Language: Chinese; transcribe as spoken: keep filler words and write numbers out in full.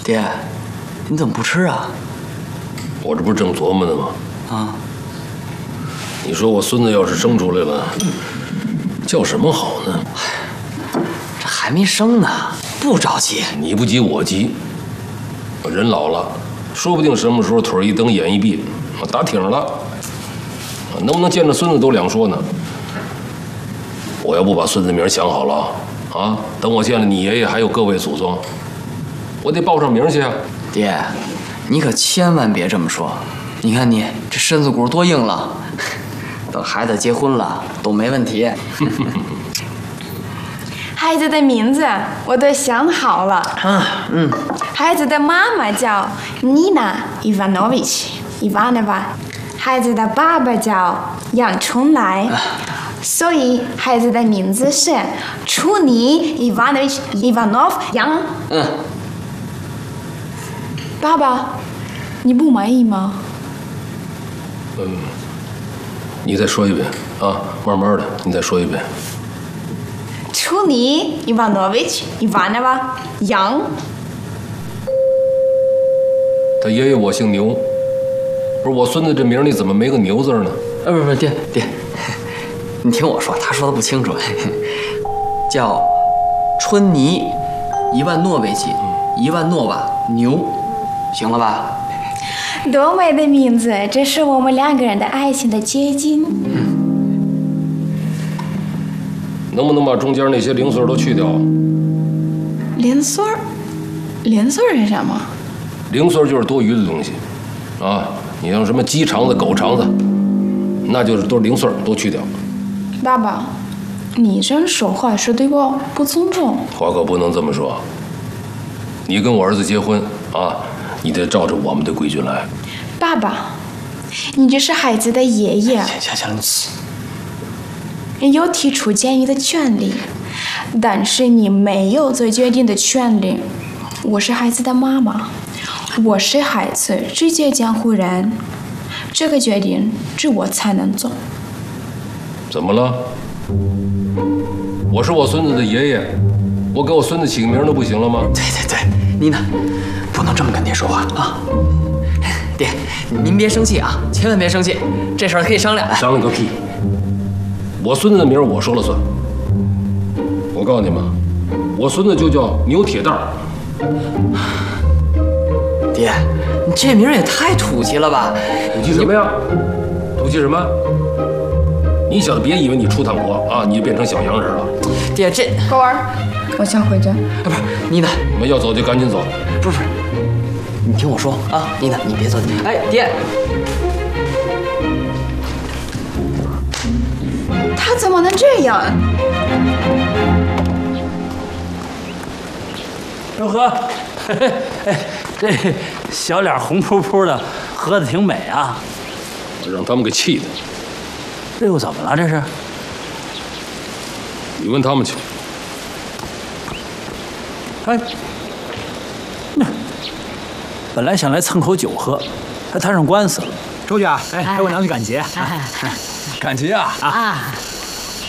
爹，你怎么不吃啊？ 我这不是正琢磨呢吗？ 啊， 你说我孙子要是生出来了，叫什么好呢？ 这还没生呢，不着急。 你不急我急，人老了，说不定什么时候腿一蹬眼一闭，我打挺了，能不能见着孙子都两说呢。我要不把孙子名想好了啊，等我见了你爷爷还有各位祖宗，我得报上名去啊。 爹，你可千万别这么说。你看你这身子骨多硬朗，等孩子结婚了都没问题。 孩子的名字我都想好了。 啊，嗯， 孩子的妈妈叫妮娜·伊万诺维奇·伊万诺娃，孩子的爸爸叫杨春来，所以孩子的名字是楚尼·伊万诺维奇·伊万诺夫杨。 嗯， 爸爸，你不满意吗？ 嗯，你再说一遍啊，慢慢的，你再说一遍。 楚尼·伊万诺维奇·伊万诺娃杨。 他爷爷我姓牛，不是我孙子这名里怎么没个牛字呢？ 呃，不是不是，爹爹，你听我说，他说的不清楚，叫春妮·伊万诺维奇·伊万诺娃牛，行了吧？ 多美的名字，这是我们两个人的爱情的结晶。 嗯， 能不能把中间那些零碎都去掉？ 零碎儿，零碎儿是什么？ 零碎就是多余的东西，啊，你像什么鸡肠子、狗肠子，那就是都是零碎，都去掉。 爸爸，你这样说话是对我不尊重。 话可不能这么说。你跟我儿子结婚啊，你得照着我们的规矩来。 爸爸，你这是孩子的爷爷， 行行行， 你有提出建议的权利，但是你没有做决定的权利。我是孩子的妈妈，我是孩子直接监护人，这个决定只我才能做。 怎么了？我是我孙子的爷爷，我给我孙子起个名都不行了吗？ 对对对，妮娜，不能这么跟爹说话啊！爹，您别生气啊，千万别生气，这事儿可以商量。 商量个屁！我孙子的名我说了算。我告诉你们，我孙子就叫牛铁蛋儿。 爹，你这名儿也太土气了吧？ 土气什么呀？土气什么？你小子别以为你出趟国啊，你就变成小洋人了。 爹，这狗儿，我想回家。 啊，不是妮娜， 你们要走就赶紧走。 不是不是，你听我说啊，妮娜，你别走。哎，爹， 他怎么能这样？ 如何？哎，这小脸红扑扑的，喝的挺美啊！ 让他们给气的。 这又怎么了？这是？ 你问他们去。 哎，那本来想来蹭口酒喝，还摊上官司了。 周家，哎，陪我娘去赶集。赶集啊！ 啊！